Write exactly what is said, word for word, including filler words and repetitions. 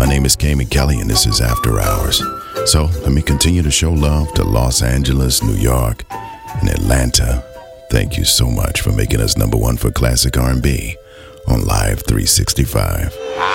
name is Kamie Kelly, and this is After Hours. So let me continue to show love to Los Angeles, New York, and Atlanta. Thank you so much for making us number one for classic R and B on Live three sixty-five.